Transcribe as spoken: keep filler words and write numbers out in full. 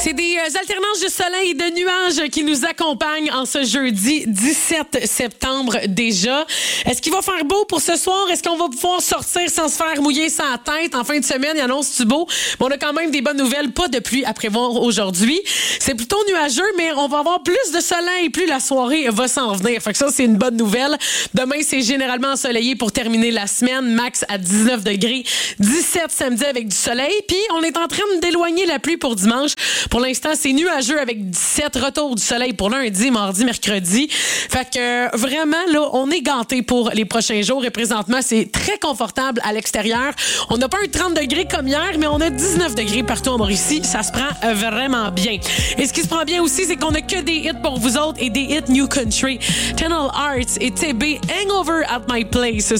C'est des euh, alternances de soleil et de nuages qui nous accompagnent en ce jeudi dix-sept septembre déjà. Est-ce qu'il va faire beau pour ce soir? Est-ce qu'on va pouvoir sortir sans se faire mouiller sa tête? En fin de semaine, il annonce-tu beau? Mais on a quand même des bonnes nouvelles. Pas de pluie à prévoir aujourd'hui. C'est plutôt nuageux, mais on va avoir plus de soleil. Plus la soirée va s'en venir. Fait que ça, c'est une bonne nouvelle. Demain, c'est généralement ensoleillé pour terminer la semaine. Max à dix-neuf degrés. dix-sept samedi avec du soleil. Puis, on est en train d'éloigner la pluie pour dimanche. Pour l'instant, c'est nuageux avec dix-sept, retour du soleil pour lundi, mardi, mercredi. Fait que euh, vraiment, là, on est gantés pour les prochains jours et présentement, c'est très confortable à l'extérieur. On n'a pas un trente degrés comme hier, mais on a dix-neuf degrés partout en Mauricie. Ça se prend euh, vraiment bien. Et ce qui se prend bien aussi, c'est qu'on a que des hits pour vous autres et des hits New Country. Tunnel Arts et T B, Hangover at My Place